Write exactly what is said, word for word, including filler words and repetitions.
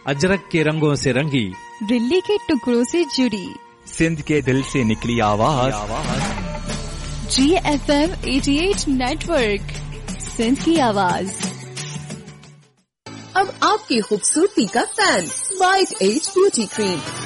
अजरक के रंगों से रंगी, दिल्ली के टुकड़ों से जुड़ी, सिंध के दिल से निकली आवाज, जी एफ एम अठासी नेटवर्क, सिंध की आवाज। अब आपकी खूबसूरती का fan, white as beauty cream.